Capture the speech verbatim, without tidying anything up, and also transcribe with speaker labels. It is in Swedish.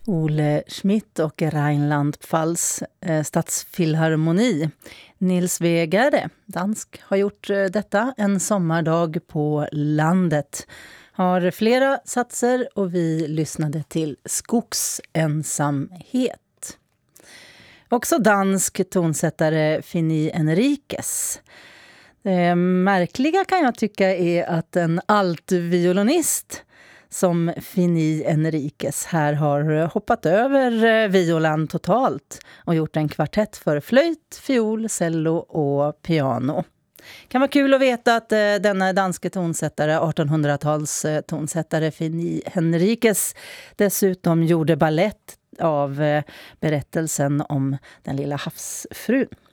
Speaker 1: Ole Schmidt och Rheinland-Pfalz eh, stadsfilharmoni. Nils Wegare, dansk, har gjort eh, detta en sommardag på landet. Har flera satser och vi lyssnade till Skogsensamhet. Också dansk tonsättare Fini Enriquez. Det märkliga kan jag tycka är att en altviolinist som Fini Enriquez här har hoppat över violan totalt och gjort en kvartett för flöjt, fiol, cello och piano. Kan vara kul att veta att eh, denna danske tonsättare, artonhundratals eh, tonsättare Fini Enriquez dessutom gjorde ballett av eh, berättelsen om den lilla havsfrun.